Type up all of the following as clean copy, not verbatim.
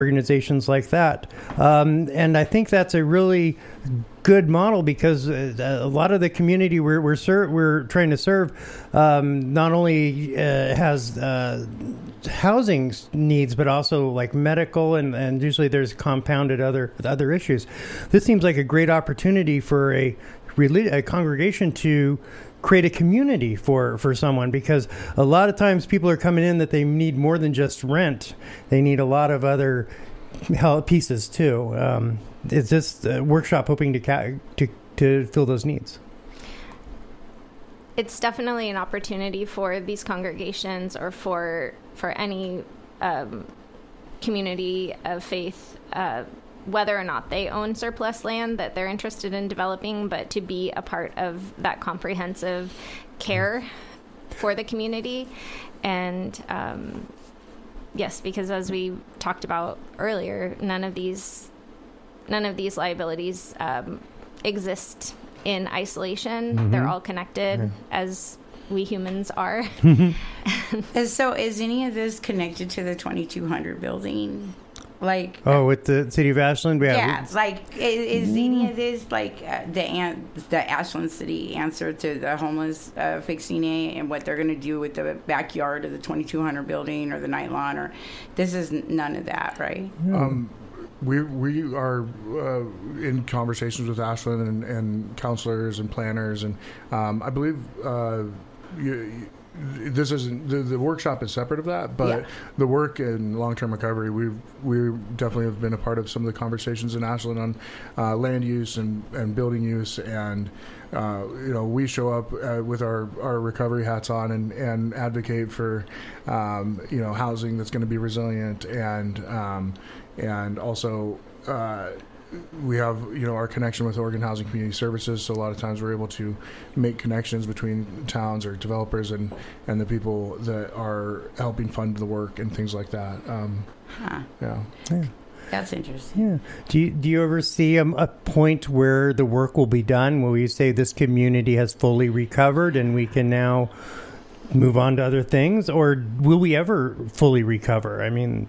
organizations like that. And I think that's a really good model because a lot of the community we're trying to serve not only has housing needs, but also like medical and usually there's compounded other issues. This seems like a great opportunity for a congregation to create a community for someone, because a lot of times people are coming in that they need more than just rent. They need a lot of other pieces too. Is this workshop hoping to fill those needs? It's definitely an opportunity for these congregations or for any community of faith, whether or not they own surplus land that they're interested in developing, but to be a part of that comprehensive care for the community. And yes, because as we talked about earlier, none of these liabilities exist in isolation. Mm-hmm. They're all connected, as we humans are. And so is any of this connected to the 2200 building? Like, with the city of Ashland? Yeah, like, is any of this like the Ashland City answer to the homeless fixing it and what they're going to do with the backyard of the 2200 building or the night lawn? Or this is none of that, right? We are in conversations with Ashland and counselors and planners, and I believe this isn't the workshop is separate of that, but the work in long-term recovery, we definitely have been a part of some of the conversations in Ashland on land use and building use, and we show up with our recovery hats on and advocate for housing that's going to be resilient, and also we have our connection with Oregon Housing Community Services, so a lot of times we're able to make connections between towns or developers and the people that are helping fund the work and things like that. Yeah. That's interesting. Yeah. Do you ever see a point where the work will be done, where you say this community has fully recovered and we can now move on to other things, or will we ever fully recover? I mean,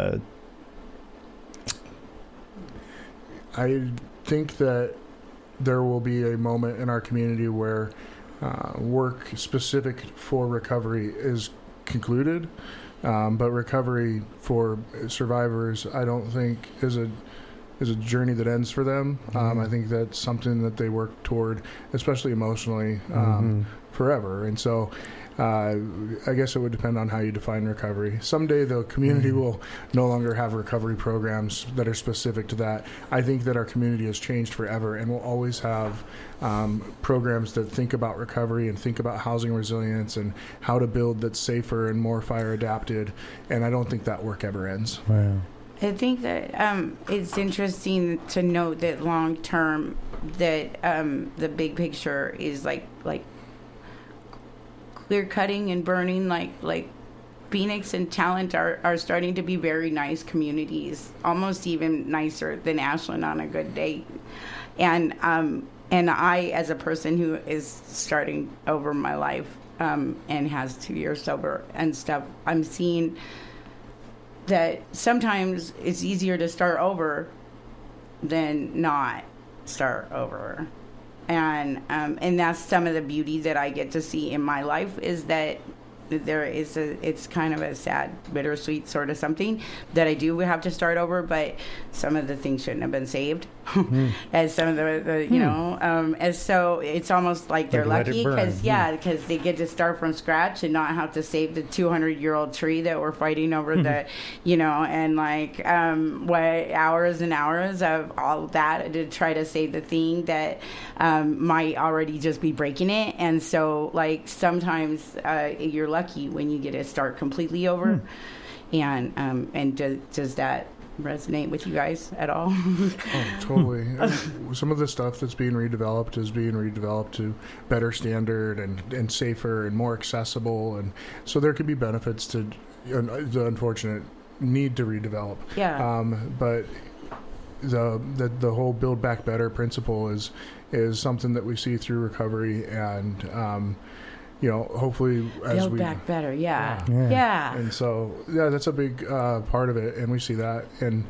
I think that there will be a moment in our community where work specific for recovery is concluded, but recovery for survivors, I don't think is a journey that ends for them. I think that's something that they work toward, especially emotionally, forever. And so I guess it would depend on how you define recovery. Someday the community will no longer have recovery programs that are specific to that. I think that our community has changed forever and will always have programs that think about recovery and think about housing resilience and how to build that's safer and more fire adapted. And I don't think that work ever ends. Wow. I think that it's interesting to note that long term that the big picture is like clear cutting and burning, like Phoenix and Talent are starting to be very nice communities, almost even nicer than Ashland on a good day. And I, as a person who is starting over my life and has 2 years sober and stuff, I'm seeing that sometimes it's easier to start over than not start over. And that's some of the beauty that I get to see in my life, is that it's kind of a sad, bittersweet sort of something that I do have to start over, but some of the things shouldn't have been saved. As some of and so it's almost like they're lucky because they get to start from scratch and not have to save the 200-year-old tree that we're fighting over the, and hours and hours of all that to try to save the thing that might already just be breaking it. And so sometimes you're lucky when you get to start completely over. And does that resonate with you guys at all? Oh, totally. Some of the stuff that's being redeveloped is being redeveloped to better standard and safer and more accessible, and so there could be benefits to the unfortunate need to redevelop. But the whole build back better principle is something that we see through recovery, and hopefully as Build we back better. Yeah. Yeah. Yeah. And so, yeah, that's a big part of it, and we see that. And